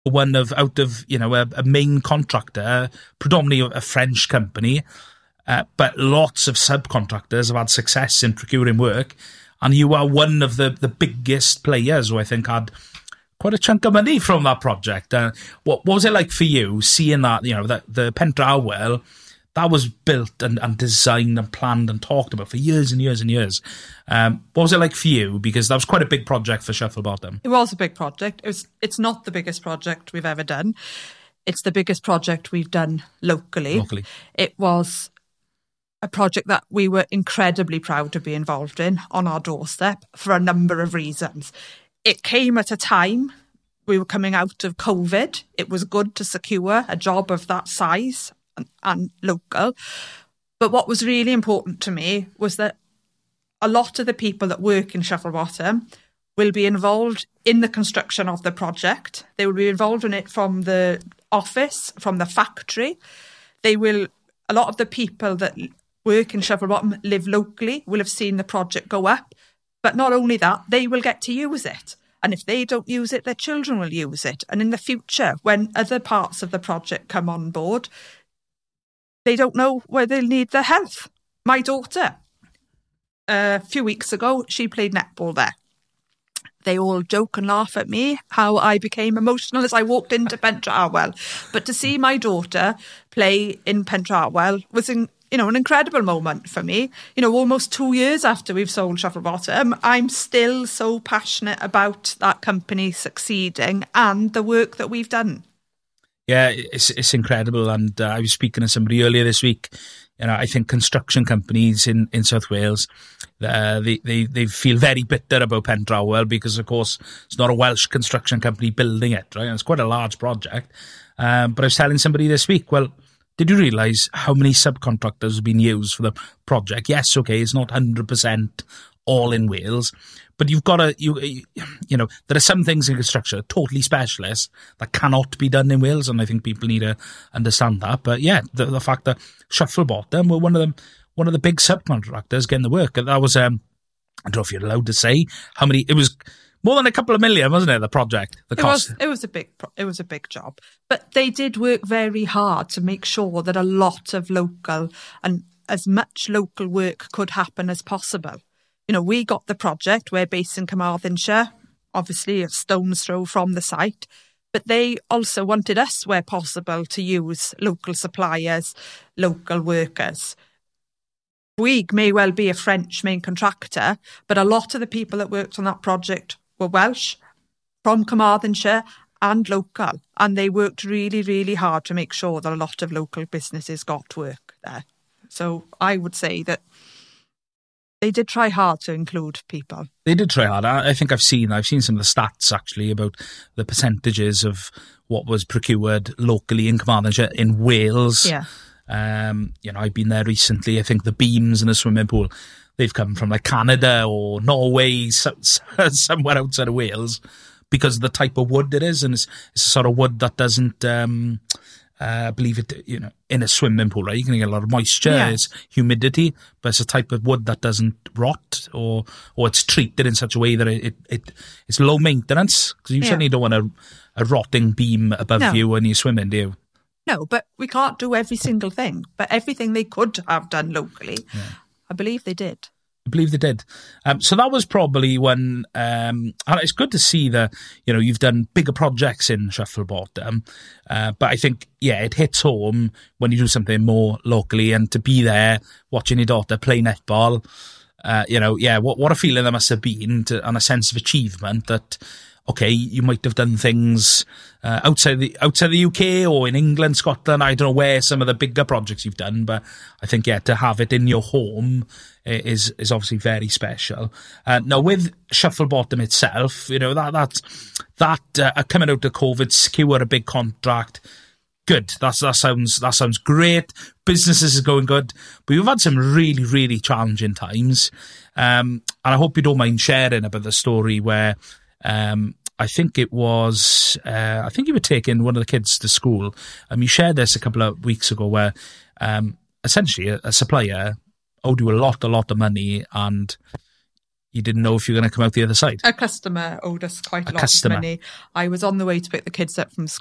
one of out of a main contractor, predominantly a French company, but lots of subcontractors have had success in procuring work, and you are one of the biggest players who I think had quite a chunk of money from that project. What was it like for you seeing that, that the Pentre Hywel, that was built and designed and planned and talked about for years and years and years? What was it like for you? Because that was quite a big project for Shufflebottom. It was a big project. It's not the biggest project we've ever done. It's the biggest project we've done locally. It was a project that we were incredibly proud to be involved in on our doorstep for a number of reasons. It came at a time we were coming out of COVID. It was good to secure a job of that size and local. But what was really important to me was that a lot of the people that work in Shufflebottom will be involved in the construction of the project. They will be involved in it from the office, from the factory. A lot of the people that work in Shufflebottom live locally, will have seen the project go up. But not only that, they will get to use it. And if they don't use it, their children will use it. And in the future, when other parts of the project come on board, they don't know where they'll need their help. My daughter, a few weeks ago, she played netball there. They all joke and laugh at me how I became emotional as I walked into Pentre Hywel. But to see my daughter play in Pentre Hywel was an incredible moment for me. Almost 2 years after we've sold Shufflebottom, I'm still so passionate about that company succeeding and the work that we've done. Yeah, it's incredible. And I was speaking to somebody earlier this week. I think construction companies in South Wales, they feel very bitter about Pentre Hywel because, of course, it's not a Welsh construction company building it, right? And it's quite a large project. But I was telling somebody this week, well, did you realise how many subcontractors have been used for the project? Yes, okay, it's not 100% all in Wales, but you've got to, there are some things in construction that are totally specialist that cannot be done in Wales, and I think people need to understand that. But yeah, the fact that Shufflebottom were one of the big subcontractors getting the work, that was, I don't know if you're allowed to say how many, it was more than a couple of million, wasn't it, the project, the cost? It was a big job. But they did work very hard to make sure that a lot of local and as much local work could happen as possible. We got the project. We're based in Carmarthenshire, obviously a stone's throw from the site. But they also wanted us, where possible, to use local suppliers, local workers. Bouygues may well be a French main contractor, but a lot of the people that worked on that project were Welsh, from Carmarthenshire and local. And they worked really, really hard to make sure that a lot of local businesses got work there. So I would say that they did try hard to include people. They did try hard. I think I've seen some of the stats actually about the percentages of what was procured locally in Carmarthenshire in Wales. Yeah. I've been there recently. I think the beams in the swimming pool, they've come from like Canada or Norway, somewhere outside of Wales, because of the type of wood it is, and it's a sort of wood that doesn't. I believe it, in a swimming pool, right? You're going to get a lot of moisture, It's humidity, but it's a type of wood that doesn't rot, or it's treated in such a way that it's low maintenance, because you certainly don't want a rotting beam above you when you're swimming, do you? No, but we can't do every single thing. But everything they could have done locally, I believe they did. I believe they did. So that was probably when, and it's good to see that, you've done bigger projects in Shufflebottom. But I think, it hits home when you do something more locally, and to be there watching your daughter play netball, what a feeling there must have been and a sense of achievement that, okay, you might have done things outside the UK or in England, Scotland. I don't know where some of the bigger projects you've done, but I think to have it in your home is obviously very special. Now with Shufflebottom itself, that coming out of COVID, secure a big contract. Good. That sounds great. Businesses is going good, but we've had some really, really challenging times. And I hope you don't mind sharing about the story where. I think it was, I think you were taking one of the kids to school. You shared this a couple of weeks ago where essentially a supplier owed you a lot of money, and You didn't know if you were going to come out the other side? A customer owed us quite a lot of money. I was on the way to pick the kids up from